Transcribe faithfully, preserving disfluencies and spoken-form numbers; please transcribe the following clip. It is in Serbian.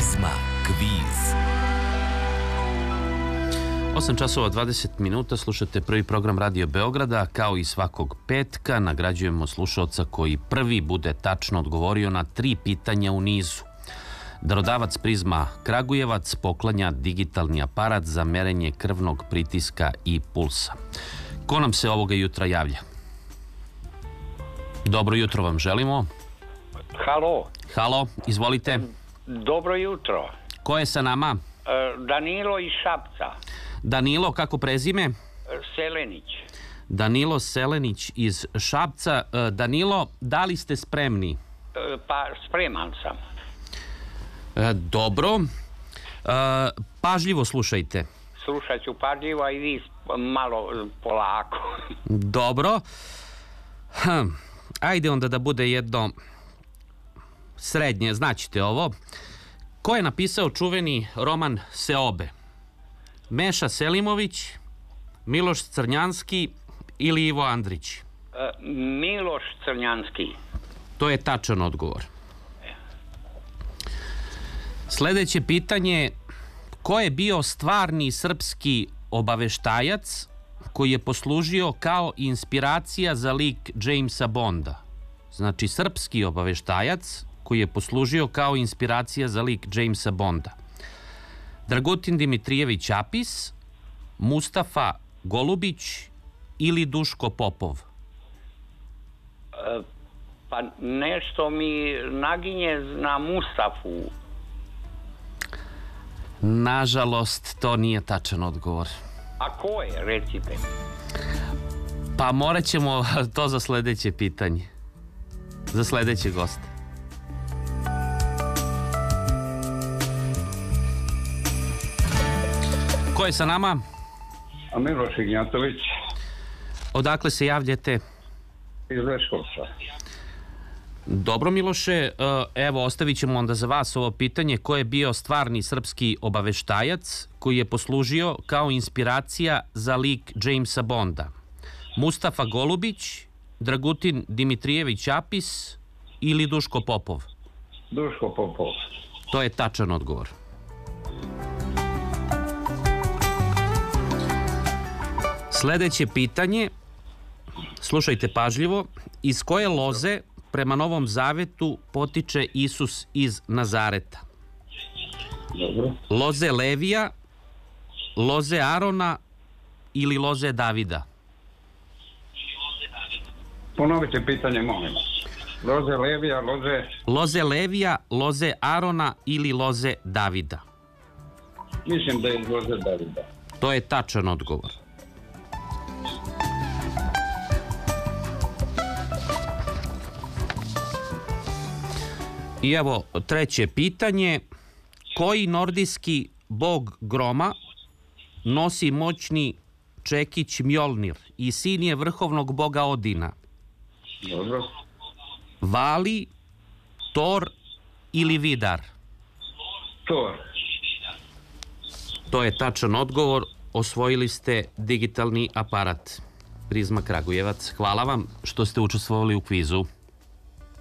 Prizma kviz. osam časova dvadeset minuta, slušate prvi program Radio Beograda. Kao i svakog petka nagrađujemo slušalca koji prvi bude tačno odgovorio na tri pitanja u nizu. Darodavac Prizma Kragujevac poklanja digitalni aparat za merenje krvnog pritiska i pulsa. Ko nam se ovoga jutra javlja? Dobro jutro vam želimo. Halo. Halo, izvolite. Dobro jutro. Ko je sa nama? Danilo iz Šapca. Danilo, kako prezime? Selenić. Danilo Selenić iz Šapca. Danilo, da li ste spremni? Pa spreman sam. Dobro. Pažljivo slušajte. Slušat ću pažljivo, a i vi malo polako. Dobro. Hm. Ajde onda da bude jedno srednje, znaćete ovo. Ko je napisao čuveni roman Seobe? Meša Selimović, Miloš Crnjanski ili Ivo Andrić? Miloš Crnjanski. To je tačan odgovor. Sljedeće pitanje: ko je bio stvarni srpski obaveštajac koji je poslužio kao inspiracija za lik Jamesa Bonda? Znači, srpski obaveštajac koji je poslužio kao inspiracija za lik Jamesa Bonda. Dragutin Dimitrijević Apis, Mustafa Golubić ili Duško Popov? E, pa nešto mi naginje na Mustafu. Nažalost, to nije tačan odgovor. A ko je, recite? Pa morat ćemo to za sljedeće pitanje. Za sljedećeg gosta. Ko je sa nama? A Miloš Ignjatović. Odakle se javljate? Iz Leskovca. Dobro, Miloše, evo, ostavit ćemo onda za vas ovo pitanje. Ko je bio stvarni srpski obaveštajac koji je poslužio kao inspiracija za lik Jamesa Bonda? Mustafa Golubić, Dragutin Dimitrijević Apis ili Duško Popov? Duško Popov. To je tačan odgovor. Sljedeće pitanje, slušajte pažljivo, iz koje loze prema Novom Zavetu potiče Isus iz Nazareta? Dobro. Loze Levija, loze Arona ili loze Davida? Ponovite pitanje, molim. Loze Levija, loze... Loze Levija, loze Arona ili loze Davida? Mislim da je loze Davida. To je tačan odgovor. I evo treće pitanje: koji nordijski bog groma nosi moćni čekić Mjolnir i sin je vrhovnog boga Odina? Dobro. Vali, Thor ili Vidar? Thor. To je tačan odgovor. Osvojili ste digitalni aparat Prizma Kragujevac. Hvala vam što ste učestvovali u kvizu.